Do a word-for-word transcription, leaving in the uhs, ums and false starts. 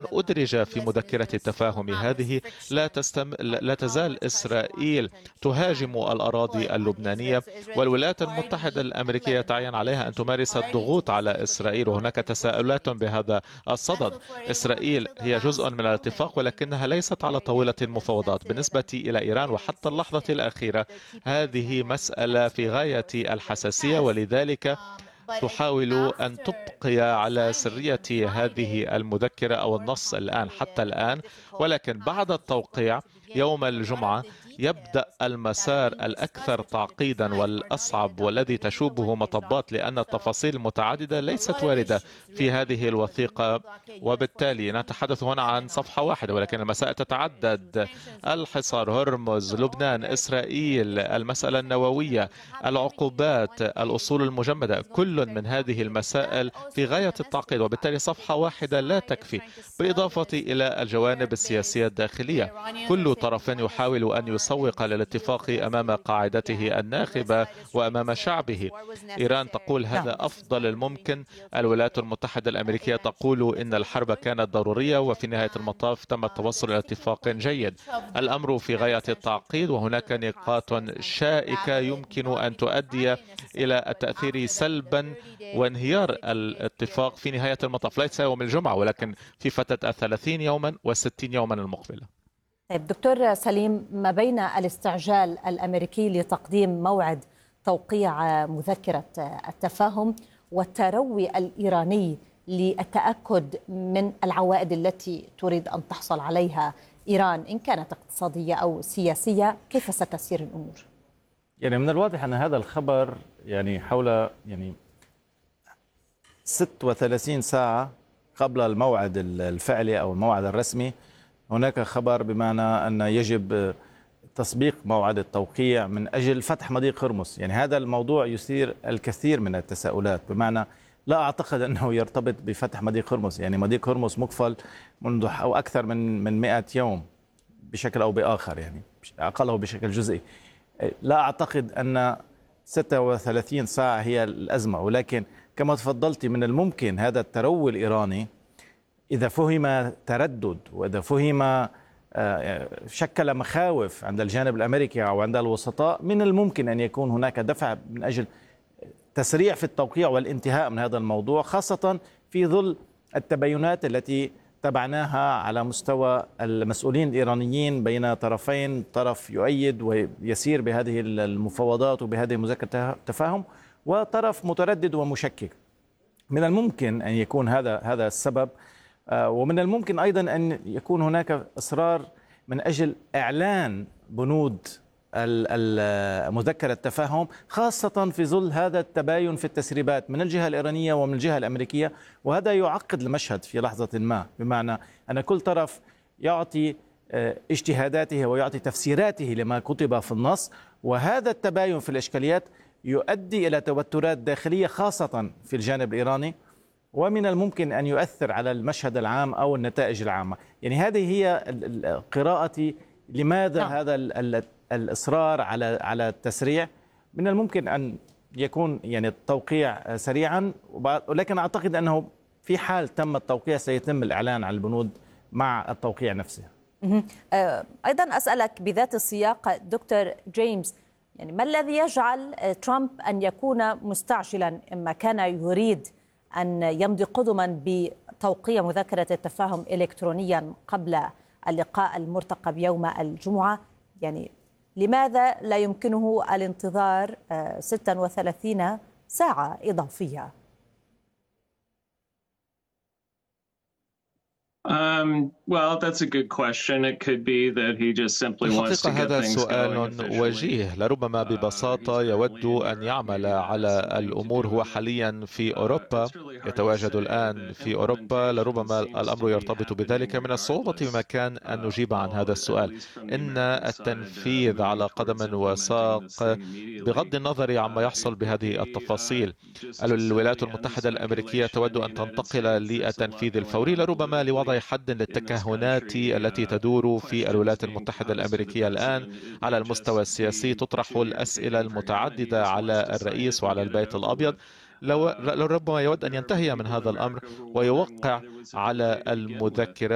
أدرج في مذكرة التفاهم هذه لا, تستم... لا تزال إسرائيل تهاجم الأراضي اللبنانية، والولايات المتحدة الأمريكية تعين عليها أن تمارس الضغوط على إسرائيل، وهناك تساؤلات بهذا الصدد. إسرائيل هي جزء من الاتفاق ولكنها ليست على طاولة المفاوضات. بالنسبة إلى إيران وحتى اللحظة الأخيرة هذه مسألة في غاية الحساسية، ولذلك تحاول أن تبقي على سرية هذه المذكرة أو النص الآن حتى الآن، ولكن بعد التوقيع يوم الجمعة يبدأ المسار الأكثر تعقيدا والأصعب والذي تشوبه مطبات، لأن التفاصيل المتعددة ليست واردة في هذه الوثيقة، وبالتالي نتحدث هنا عن صفحة واحدة ولكن المسائل تتعدد: الحصار، هرمز، لبنان، إسرائيل، المسألة النووية، العقوبات، الأصول المجمدة. كل من هذه المسائل في غاية التعقيد، وبالتالي صفحة واحدة لا تكفي، بالإضافة إلى الجوانب السياسية الداخلية. كل طرف يحاول أن يسوق للاتفاق أمام قاعدته الناخبة وأمام شعبه. إيران تقول هذا أفضل الممكن، الولايات المتحدة الأمريكية تقول إن الحرب كانت ضرورية، وفي نهاية المطاف تم التوصل إلى اتفاق جيد. الأمر في غاية التعقيد، وهناك نقاط شائكة يمكن أن تؤدي إلى التأثير سلبا وانهيار الاتفاق في نهاية المطاف، ليس يوم الجمعة ولكن في فترة الثلاثين يوما والستين يوما المقبلة. طيب دكتور سليم، ما بين الاستعجال الأمريكي لتقديم موعد توقيع مذكرة التفاهم والتروي الإيراني للتأكد من العوائد التي تريد أن تحصل عليها إيران إن كانت اقتصادية أو سياسية، كيف ستسير الأمور؟ يعني من الواضح أن هذا الخبر يعني حول يعني ستة وثلاثين ساعة قبل الموعد الفعلي أو الموعد الرسمي هناك خبر بمعنى أن يجب تسبيق موعد التوقيع من أجل فتح مضيق هرمز. يعني هذا الموضوع يثير الكثير من التساؤلات، بمعنى لا أعتقد أنه يرتبط بفتح مضيق هرمز. يعني مضيق هرمز مقفل منذ أو أكثر من من مئة يوم بشكل أو بآخر، يعني أقله بشكل جزئي. لا أعتقد أن ستة وثلاثين ساعة هي الأزمة، ولكن كما تفضلت من الممكن هذا التروي الإيراني إذا فهم تردد وإذا فهم شكل مخاوف عند الجانب الأمريكي أو عند الوسطاء، من الممكن أن يكون هناك دفع من أجل تسريع في التوقيع والانتهاء من هذا الموضوع، خاصة في ظل التباينات التي تبعناها على مستوى المسؤولين الإيرانيين بين طرفين، طرف يؤيد ويسير بهذه المفاوضات وبهذه مذكرة التفاهم، وطرف متردد ومشكك. من الممكن أن يكون هذا هذا السبب، ومن الممكن أيضا أن يكون هناك إصرار من أجل إعلان بنود مذكرة التفاهم، خاصة في ظل هذا التباين في التسريبات من الجهة الإيرانية ومن الجهة الأمريكية، وهذا يعقد المشهد في لحظة ما، بمعنى أن كل طرف يعطي اجتهاداته ويعطي تفسيراته لما كتب في النص، وهذا التباين في الإشكاليات يؤدي إلى توترات داخلية خاصة في الجانب الإيراني، ومن الممكن أن يؤثر على المشهد العام أو النتائج العامة. يعني هذه هي قراءتي لماذا نعم. هذا الإصرار على على التسريع. من الممكن أن يكون يعني التوقيع سريعا، ولكن أعتقد أنه في حال تم التوقيع سيتم الإعلان عن البنود مع التوقيع نفسه. أيضا أسألك بذات السياق دكتور جيمس، يعني ما الذي يجعل ترامب أن يكون مستعجلا، إما كان يريد أن يمضي قدما بتوقيع مذكرة التفاهم إلكترونيا قبل اللقاء المرتقب يوم الجمعة، يعني لماذا لا يمكنه الانتظار ستة وثلاثين ساعة إضافية؟ Um, well, that's a good question. It could be that he just simply wants to get هذا things سؤال going وجيه. لربما ببساطة يود أن يعمل على الأمور. هو حاليا في أوروبا، يتواجد الآن في أوروبا، لربما الأمر يرتبط بذلك. من الصعوبة بمكان أن نجيب عن هذا السؤال. إن التنفيذ على قدم وساق بغض النظر عما يحصل بهذه التفاصيل. الولايات المتحدة الأمريكية تود أن تنتقل للتنفيذ الفوري، لربما لوضع حد للتكهنات التي تدور في الولايات المتحدة الأمريكية الآن على المستوى السياسي. تطرح الأسئلة المتعددة على الرئيس وعلى البيت الأبيض. لو ربما يود أن ينتهي من هذا الأمر ويوقع على المذكرة